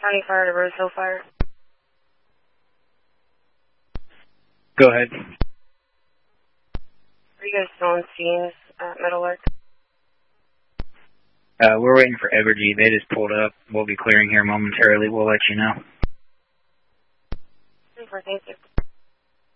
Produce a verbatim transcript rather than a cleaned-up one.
County Fire to Rosehill Fire. Go ahead. Are you guys still on scene at Meadowlark? Uh, we're waiting for Evergy. They just pulled up. We'll be clearing here momentarily. We'll let you know. Super, thank you.